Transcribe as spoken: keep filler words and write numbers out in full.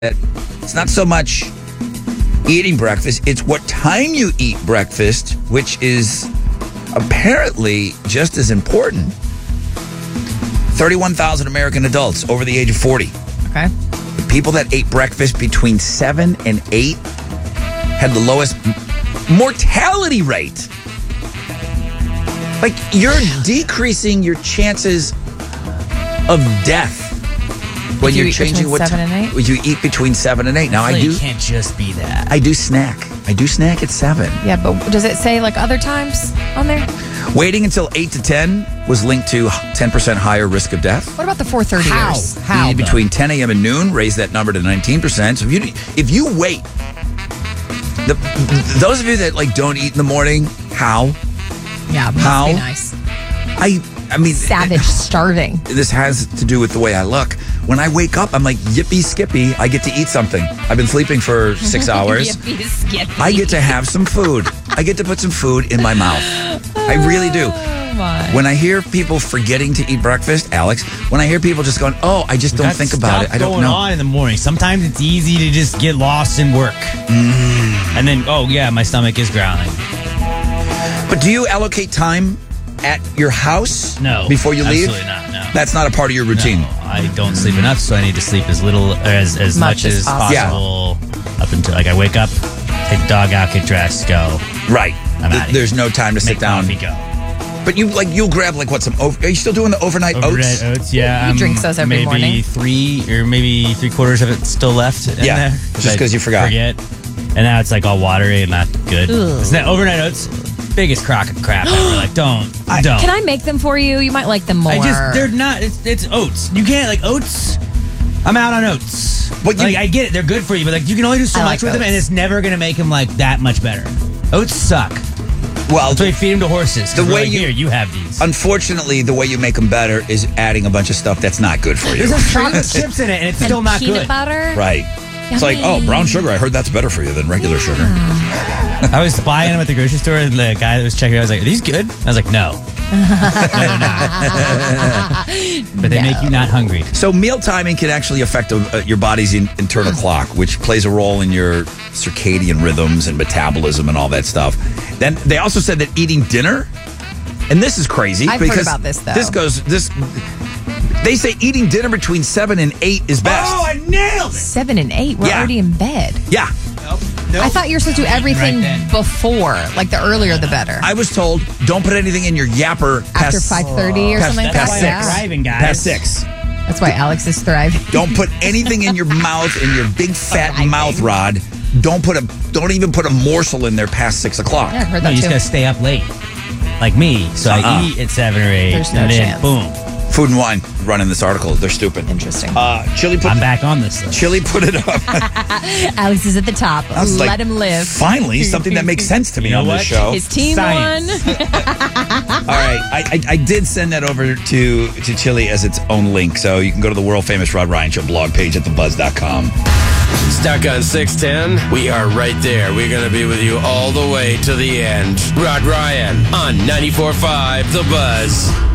It's not so much eating breakfast, it's what time you eat breakfast, which is apparently just as important. thirty-one thousand American adults over the age of forty. Okay. The people that ate breakfast between seven and eight had the lowest mortality rate. Like, you're decreasing your chances of death when you you're eat changing between what seven ti- and eight? when you eat between seven and eight. Now I Like, do It can't just be that. I do snack. I do snack at seven. Yeah, but does it say like other times on there? Waiting until eight to ten was linked to ten percent higher risk of death. What about the four thirty How? years? How? Eating between ten a.m. and noon raised that number to nineteen percent. So if you if you wait, the, those of you that like don't eat in the morning, how? Yeah, must How? be nice. I I mean, Savage starving. this has to do with the way I look. When I wake up, I'm like, yippee skippy, I get to eat something. I've been sleeping for six hours. Yippee skippy. I get to have some food. I get to put some food in my mouth. I really do. Oh my. When I hear people forgetting to eat breakfast, Alex, when I hear people just going, oh, I just don't Got think about it. stuff I don't going know. on in the morning. Sometimes it's easy to just get lost in work, Mm. and then oh yeah, my stomach is growling. But do you allocate time at your house No, before you leave? absolutely not. No, That's not a part of your routine. No, I don't sleep enough, so I need to sleep as little as as Much much, as as possible. possible up until like I wake up, take the dog out, get dressed, go. Right. I'm Th- outta There's no time to sit Make down. coffee, go. But you like you'll grab like what some over, are you still doing the overnight, Overnight oats? oats, yeah. He um, drinks those every maybe morning. three or maybe three quarters of it still left in Yeah, there. just I 'cause you forgot. Forget. And now it's like all watery and not good. Ugh. It's not overnight oats, biggest crock of crap ever. Like don't, don't. Can I make them for you? You might like them more. I just they're not. It's, it's oats. You can't like oats. I'm out on oats. But you- like I get it, they're good for you, but like you can only do so I much like with them, oats. and it's never gonna make them like that much better. Oats suck. Well, That's why you feed them to horses. The The way way you- here, you have these. unfortunately, the way you make them better is adding a bunch of stuff that's not good for you. There's some chocolate chips in it, and it's and still not peanut good. butter. Right. It's like, oh, brown sugar. I heard that's better for you than regular sugar. I was buying them at the grocery store, and the guy that was checking, I was like, "Are these good?" I was like, "No, no, they're not." But they make you not hungry. So meal timing can actually affect uh, your body's in, internal clock, which plays a role in your circadian rhythms and metabolism and all that stuff. Then they also said that eating dinner, and this is crazy. I've heard because about this, though. This goes this. They say eating dinner between seven and eight is best. Oh, I nailed it! Seven and eight. We're Yeah. already in bed. Yeah, Nope, nope. I thought you were supposed to do everything Right then. before, like the earlier the better. I was told don't put anything in your yapper After past five thirty or past- something like That's that. why Yeah. I'm thriving, guys. past six. That's why Alex is thriving. Don't put anything in your mouth, in your big fat Thriving. mouth rod. Don't put a. Don't even put a morsel in there past six o'clock. Yeah, I've heard No, that you just too. gotta stay up late, like me. So Uh-uh. I eat at seven or eight, There's no and then chance. boom, Food and Wine running this article. They're stupid. Interesting. Uh, Chili put I'm back on this list. Chili put it up. Alex is at the top. I was Let like, him live. Finally, something that makes sense to me You know on this what? show. His team Science. won. All right, I, I, I did send that over to to Chili as its own link, so you can go to the world famous Rod Ryan Show blog page at the buzz dot com. Stuck on six ten? We are right there. We're going to be with you all the way to the end. Rod Ryan on ninety-four point five The Buzz.